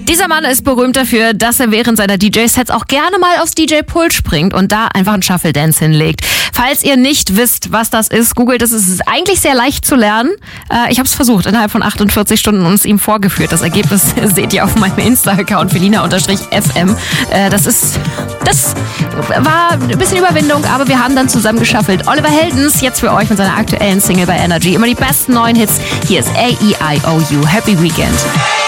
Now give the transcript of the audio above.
Dieser Mann ist berühmt dafür, dass er während seiner DJ-Sets auch gerne mal aufs DJ-Pult springt und da einfach einen Shuffle-Dance hinlegt. Falls ihr nicht wisst, was das ist, googelt es. Es ist eigentlich sehr leicht zu lernen. Ich habe es versucht, innerhalb von 48 Stunden uns ihm vorgeführt. Das Ergebnis seht ihr auf meinem Insta-Account felina_fm. Das war ein bisschen Überwindung, aber wir haben dann zusammen geschaffelt. Oliver Heldens jetzt für euch mit seiner aktuellen Single bei Energy. Immer die besten neuen Hits. Hier ist AEIOU. Happy Weekend.